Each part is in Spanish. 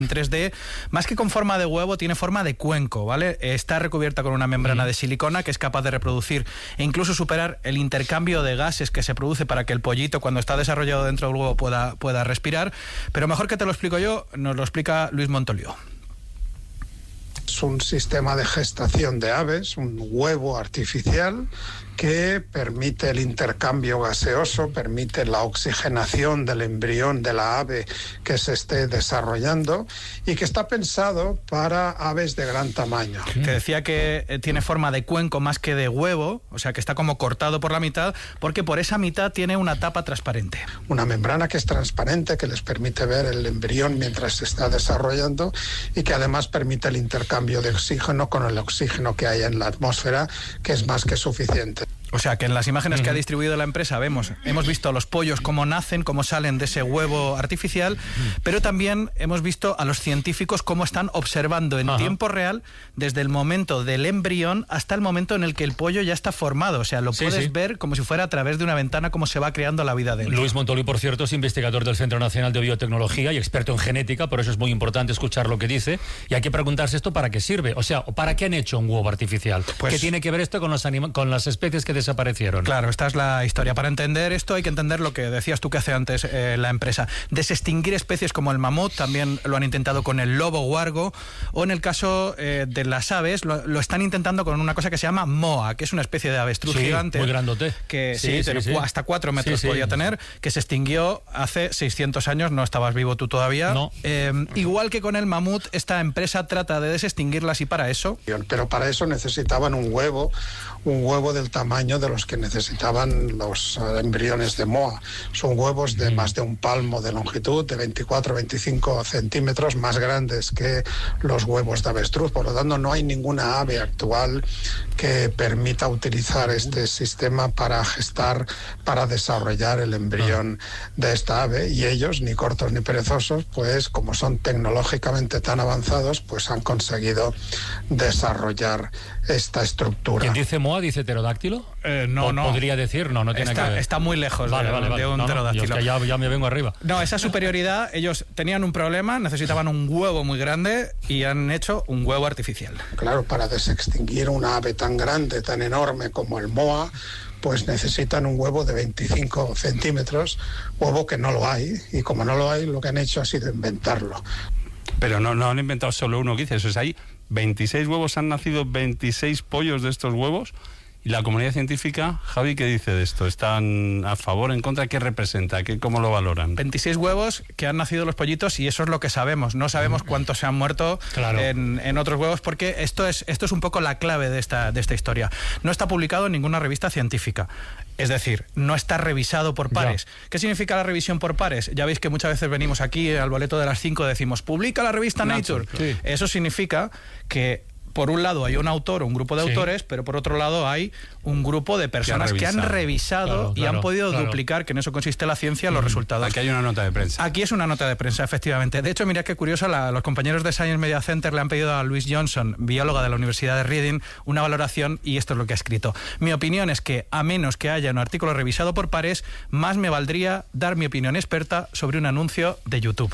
en 3D, más que con forma de huevo, tiene forma de cuenco, ¿vale? Está recubierta con una membrana de silicona que es capaz de reproducir e incluso superar el intercambio de gases que se produce para que el pollito, cuando está desarrollado dentro del huevo, pueda respirar. Pero mejor que te lo explico yo, nos lo explica Luis Montoliu. Es un sistema de gestación de aves, un huevo artificial que permite el intercambio gaseoso, permite la oxigenación del embrión de la ave que se esté desarrollando y que está pensado para aves de gran tamaño. Te decía que tiene forma de cuenco más que de huevo, o sea que está como cortado por la mitad, porque por esa mitad tiene una tapa transparente. Una membrana que es transparente, que les permite ver el embrión mientras se está desarrollando y que además permite el intercambio de oxígeno con el oxígeno que hay en la atmósfera, que es más que suficiente. O sea, que en las imágenes que ha distribuido la empresa hemos visto los pollos cómo nacen, cómo salen de ese huevo artificial, pero también hemos visto a los científicos cómo están observando en tiempo real desde el momento del embrión hasta el momento en el que el pollo ya está formado. O sea, lo puedes ver como si fuera a través de una ventana cómo se va creando la vida de él. Luis Montoliu, por cierto, es investigador del Centro Nacional de Biotecnología y experto en genética, por eso es muy importante escuchar lo que dice. Y hay que preguntarse esto para qué sirve. O sea, ¿para qué han hecho un huevo artificial? Pues, ¿qué tiene que ver esto con las especies que desaparecieron? Claro, esta es la historia. Para entender esto hay que entender lo que decías tú que hace antes la empresa. Desextinguir especies como el mamut, también lo han intentado con el lobo huargo, o en el caso de las aves, lo están intentando con una cosa que se llama moa, que es una especie de avestruz gigante. Muy grandote. Que hasta 4 metros podía tener, que se extinguió hace 600 años, no estabas vivo tú todavía. No. Igual que con el mamut, esta empresa trata de desextinguirlas y para eso... Pero para eso necesitaban un huevo del tamaño de los que necesitaban los embriones de moa. Son huevos de más de un palmo de longitud, de 24-25 centímetros, más grandes que los huevos de avestruz. Por lo tanto, no hay ninguna ave actual que permita utilizar este sistema para gestar, para desarrollar el embrión de esta ave. Y ellos, ni cortos ni perezosos, pues como son tecnológicamente tan avanzados, pues han conseguido desarrollar esta estructura. ¿Quién dice moa dice pterodáctilo? No. Podría decir, no tiene que ver. Está muy lejos de un pterodáctilo. Es que ya me vengo arriba. No, esa superioridad, ellos tenían un problema, necesitaban un huevo muy grande y han hecho un huevo artificial. Claro, para desextinguir una ave tan grande, tan enorme como el moa, pues necesitan un huevo de 25 centímetros, huevo que no lo hay, y como no lo hay, lo que han hecho ha sido inventarlo. Pero no han inventado solo uno, que dices, o sea, hay 26 huevos, han nacido 26 pollos de estos huevos. ¿Y la comunidad científica, Javi, qué dice de esto? ¿Están a favor, en contra? ¿Qué representa? ¿Cómo lo valoran? 26 huevos que han nacido los pollitos y eso es lo que sabemos. No sabemos cuántos se han muerto en otros huevos, porque esto es un poco la clave de esta historia. No está publicado en ninguna revista científica. Es decir, no está revisado por pares. ¿Qué significa la revisión por pares? Ya veis que muchas veces venimos aquí al boleto de las 5 decimos, publica la revista Nature. Sí. Eso significa que por un lado hay un autor o un grupo de autores, pero por otro lado hay un grupo de personas que han revisado y han podido duplicar, que en eso consiste la ciencia, los resultados. Aquí hay una nota de prensa. Aquí es una nota de prensa, efectivamente. De hecho, mira qué curioso, los compañeros de Science Media Center le han pedido a Louise Johnson, bióloga de la Universidad de Reading, una valoración y esto es lo que ha escrito. Mi opinión es que, a menos que haya un artículo revisado por pares, más me valdría dar mi opinión experta sobre un anuncio de YouTube.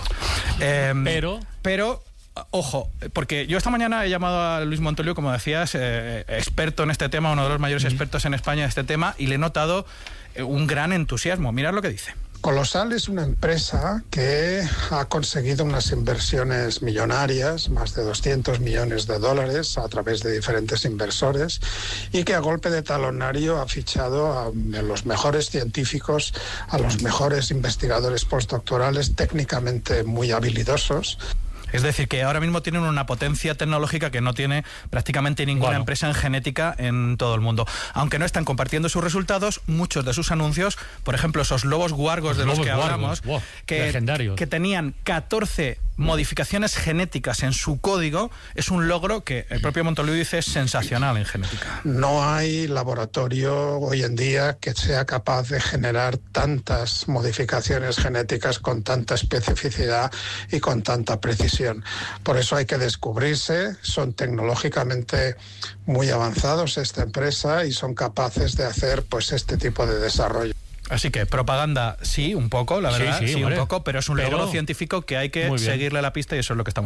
Pero ojo, porque yo esta mañana he llamado a Luis Montoliu, como decías, experto en este tema, uno de los mayores expertos en España en este tema, y le he notado un gran entusiasmo. Mirad lo que dice. Colosal es una empresa que ha conseguido unas inversiones millonarias, más de 200 millones de dólares a través de diferentes inversores, y que a golpe de talonario ha fichado a los mejores científicos, a los mejores investigadores postdoctorales técnicamente muy habilidosos. Es decir, que ahora mismo tienen una potencia tecnológica que no tiene prácticamente ninguna empresa en genética en todo el mundo. Aunque no están compartiendo sus resultados, muchos de sus anuncios, por ejemplo, esos lobos guargos de los que hablamos, que tenían 14 modificaciones genéticas en su código, es un logro que el propio Montoliu dice es sensacional en genética. No hay laboratorio hoy en día que sea capaz de generar tantas modificaciones genéticas con tanta especificidad y con tanta precisión. Por eso hay que descubrirse, son tecnológicamente muy avanzados esta empresa y son capaces de hacer pues este tipo de desarrollo. Así que propaganda sí, un poco, la verdad, sí, un poco, pero es un logro científico que hay que seguirle la pista y eso es lo que estamos